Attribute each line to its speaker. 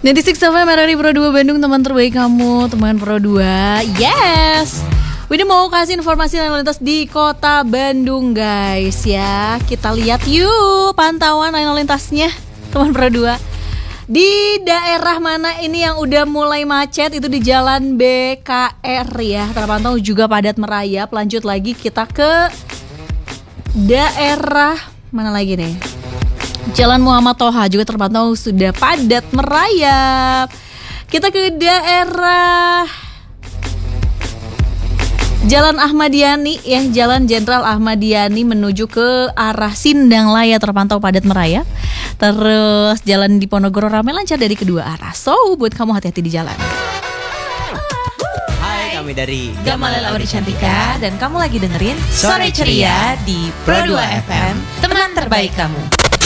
Speaker 1: 96 FM RRI Pro 2 Bandung, teman terbaik kamu, teman Pro 2. Yes. Widi mau kasih informasi lalu lintas di kota Bandung guys ya. Kita lihat yuk pantauan lalu lintasnya teman Pro 2. Di daerah mana ini yang udah mulai macet? Itu di Jalan BKR ya. Terpantau juga padat merayap. Lanjut lagi kita ke daerah mana lagi nih? Jalan Muhammad Toha juga terpantau sudah padat merayap. Kita ke daerah Jalan Ahmad Yani ya, Jalan Jenderal Ahmad Yani menuju ke arah Sindang Laya terpantau padat merayap. Terus jalan di Ponorogo ramai lancar dari kedua arah. So buat kamu hati-hati di jalan.
Speaker 2: Hai, kami dari
Speaker 3: Gamalela Auri Cantika dan kamu lagi dengerin Sore Ceria di Pro 2 FM, teman terbaik kamu.